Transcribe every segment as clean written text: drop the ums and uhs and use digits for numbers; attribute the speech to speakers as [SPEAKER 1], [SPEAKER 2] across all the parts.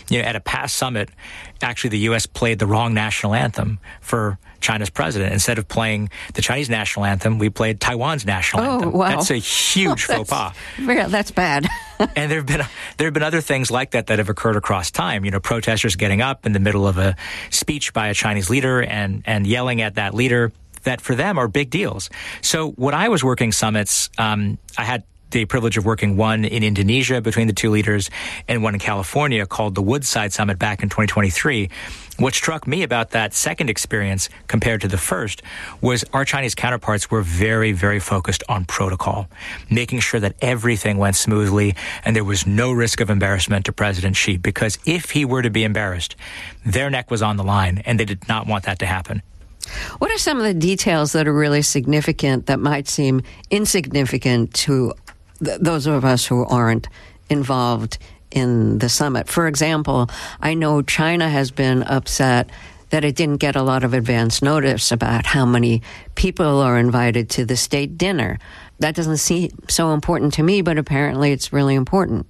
[SPEAKER 1] At a past summit, actually the U.S. played the wrong national anthem for China's president. Instead of playing the Chinese national anthem, we played Taiwan's national anthem.
[SPEAKER 2] Wow.
[SPEAKER 1] That's a huge faux pas.
[SPEAKER 2] That's bad.
[SPEAKER 1] And there have been other things like that have occurred across time. Protesters getting up in the middle of a speech by a Chinese leader and yelling at that leader, that for them are big deals. So when I was working summits, I had the privilege of working one in Indonesia between the two leaders and one in California called the Woodside Summit back in 2023. What struck me about that second experience compared to the first was our Chinese counterparts were very, very focused on protocol, making sure that everything went smoothly and there was no risk of embarrassment to President Xi, because if he were to be embarrassed, their neck was on the line and they did not want that to happen.
[SPEAKER 2] What are some of the details that are really significant that might seem insignificant to those of us who aren't involved in the summit? For example, I know China has been upset that it didn't get a lot of advance notice about how many people are invited to the state dinner. That doesn't seem so important to me, but apparently it's really important.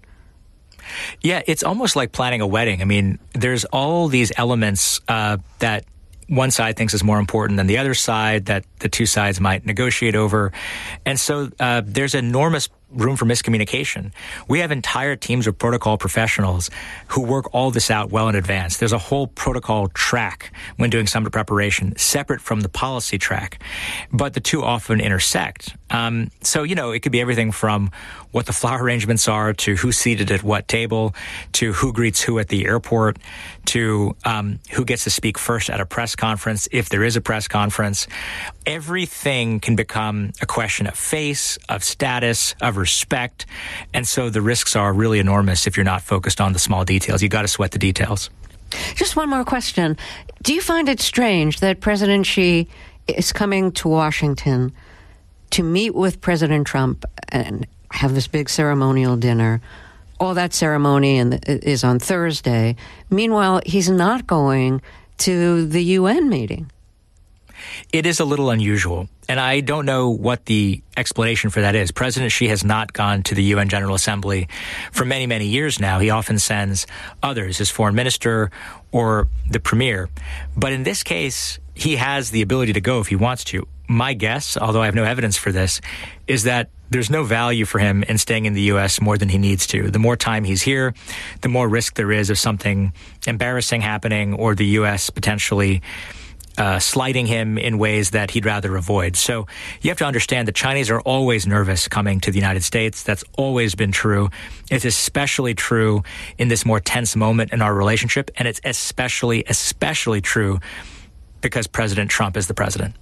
[SPEAKER 1] Yeah, it's almost like planning a wedding. I mean, there's all these elements that one side thinks is more important than the other side, that the two sides might negotiate over. And so there's enormous room for miscommunication. We have entire teams of protocol professionals who work all this out well in advance. There's a whole protocol track when doing summit preparation, separate from the policy track. But the two often intersect. So, it could be everything from what the flower arrangements are to who's seated at what table, to who greets who at the airport, to who gets to speak first at a press conference, if there is a press conference. Everything can become a question of face, of status, of respect. And so the risks are really enormous if you're not focused on the small details. You got to sweat the details.
[SPEAKER 2] Just one more question. Do you find it strange that President Xi is coming to Washington to meet with President Trump and have this big ceremonial dinner? All that ceremony is on Thursday. Meanwhile, he's not going to the UN meeting.
[SPEAKER 1] It is a little unusual, and I don't know what the explanation for that is. President Xi has not gone to the UN General Assembly for many, many years now. He often sends others, his foreign minister or the premier. But in this case, he has the ability to go if he wants to. My guess, although I have no evidence for this, is that there's no value for him in staying in the U.S. more than he needs to. The more time he's here, the more risk there is of something embarrassing happening or the U.S. potentially slighting him in ways that he'd rather avoid. So you have to understand the Chinese are always nervous coming to the United States. That's always been true. It's especially true in this more tense moment in our relationship. And it's especially true because President Trump is the president.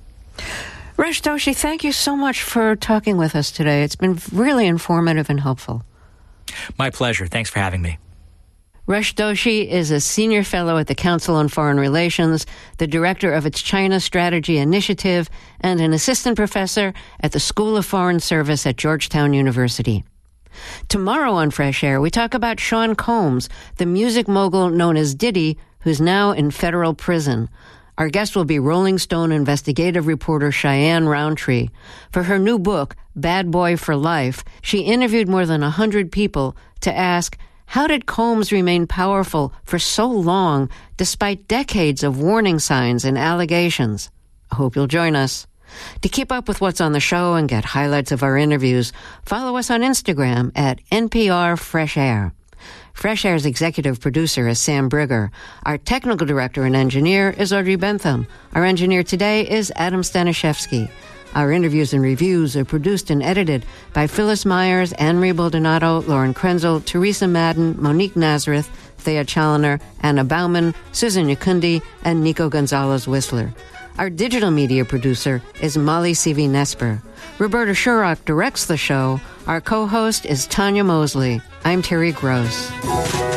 [SPEAKER 2] Resh Doshi, thank you so much for talking with us today. It's been really informative and helpful.
[SPEAKER 1] My pleasure. Thanks for having me.
[SPEAKER 2] Resh Doshi is a senior fellow at the Council on Foreign Relations, the director of its China Strategy Initiative, and an assistant professor at the School of Foreign Service at Georgetown University. Tomorrow on Fresh Air, we talk about Sean Combs, the music mogul known as Diddy, who's now in federal prison. Our guest will be Rolling Stone investigative reporter Cheyenne Roundtree. For her new book, Bad Boy for Life, she interviewed more than 100 people to ask, how did Combs remain powerful for so long despite decades of warning signs and allegations? I hope you'll join us. To keep up with what's on the show and get highlights of our interviews, follow us on Instagram at NPR Fresh Air. Fresh Air's executive producer is Sam Brigger. Our technical director and engineer is Audrey Bentham. Our engineer today is Adam Staniszewski. Our interviews and reviews are produced and edited by Phyllis Myers, Anne-Marie Baldonado, Lauren Krenzel, Teresa Madden, Monique Nazareth, Thea Challoner, Anna Bauman, Susan Yakundi, and Nico Gonzalez-Whistler. Our digital media producer is Molly Seavey-Nesper. Roberta Shurrock directs the show. Our co-host is Tanya Mosley. I'm Terry Gross.